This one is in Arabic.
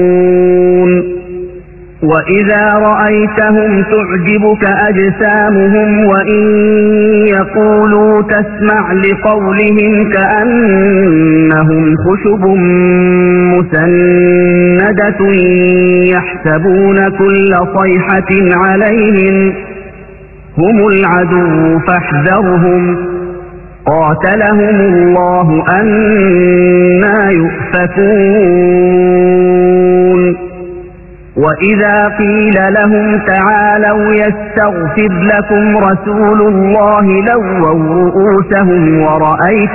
وإذا رأيتهم تعجبك أجسامهم وإن يقولوا تسمع لقولهم كأنهم خشب مسندة يحسبون كل صيحة عليهم هم العدو فاحذرهم قاتلهم الله أنى يؤفكون وإذا قيل لهم تعالوا يستغفر لكم رسول الله لووا رؤوسهم ورأيت